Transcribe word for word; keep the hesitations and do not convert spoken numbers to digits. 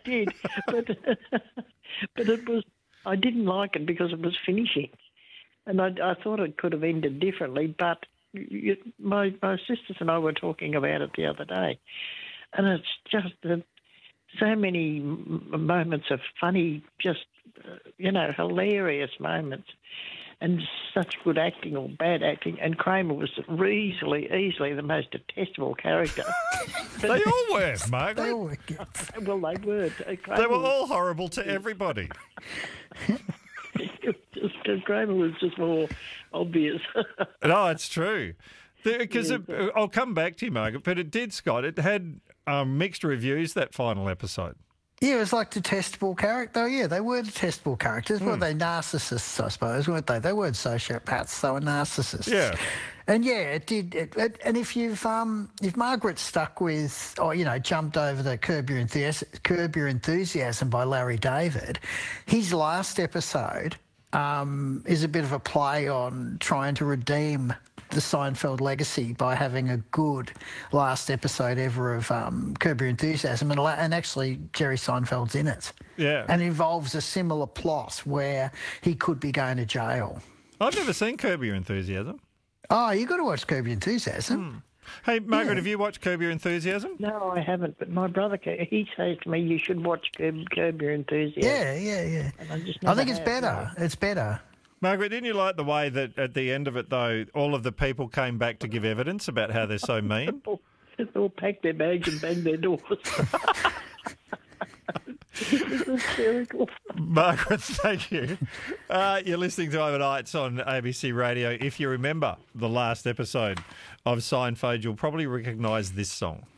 did, but but it was. I didn't like it because it was finishing, and I, I thought it could have ended differently. But you, my my sisters and I were talking about it the other day, and it's just uh, so many m- moments of funny, just uh, you know, hilarious moments. And such good acting or bad acting, and Kramer was easily, easily the most detestable character. They all were, Margaret. They all were good. Well, they were. Kramer They were was, all horrible to everybody. just, Kramer was just more obvious. No, it's true. Because Yeah, I'll come back to you, Margaret, but it did, Scott. It had um, mixed reviews, that final episode. Yeah, it was like detestable character. Yeah, they were detestable characters. Were they narcissists, I suppose, weren't they? They weren't sociopaths, they were narcissists. Yeah. And yeah, it did. It, it, and if you've um, if Margaret stuck with, or you know, jumped over the Curb Your Enthusiasm, Curb Your Enthusiasm by Larry David, his last episode um, is a bit of a play on trying to redeem the Seinfeld legacy by having a good last episode ever of um, Curb Your Enthusiasm, and, and actually Jerry Seinfeld's in it. Yeah. And involves a similar plot where he could be going to jail. I've never seen Curb Your Enthusiasm. Oh, you got to watch Curb Your Enthusiasm. Hey, Margaret, Yeah. have you watched Curb Your Enthusiasm? No, I haven't. But my brother, he says to me, "You should watch Curb, Curb Your Enthusiasm." Yeah, yeah, yeah. And I just I never think it's have, better. no. It's better. Margaret, didn't you like the way that at the end of it, though, all of the people came back to give evidence about how they're so mean? All, they all packed their bags and banged their doors. It was hysterical. Margaret, thank you. Uh, you're listening to Overnights on A B C Radio. If you remember the last episode of Seinfeld, you'll probably recognise this song.